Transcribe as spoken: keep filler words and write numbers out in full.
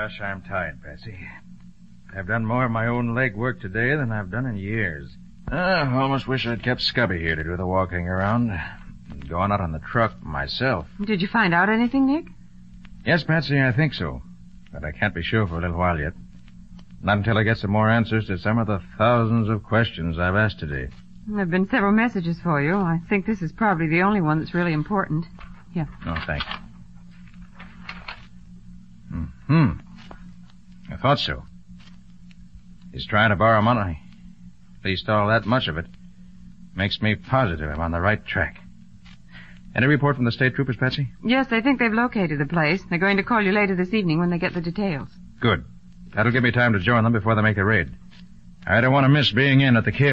Gosh, I'm tired, Patsy. I've done more of my own leg work today than I've done in years. I almost wish I'd kept Scubby here to do the walking around. And gone out on the truck myself. Did you find out anything, Nick? Yes, Patsy, I think so. But I can't be sure for a little while yet. Not until I get some more answers to some of the thousands of questions I've asked today. There have been several messages for you. I think this is probably the only one that's really important. Here. Oh, thanks. Hmm. I thought so. He's trying to borrow money. At least all that much of it. Makes me positive I'm on the right track. Any report from the state troopers, Patsy? Yes, they think they've located the place. They're going to call you later this evening when they get the details. Good. That'll give me time to join them before they make a raid. I don't want to miss being in at the kill.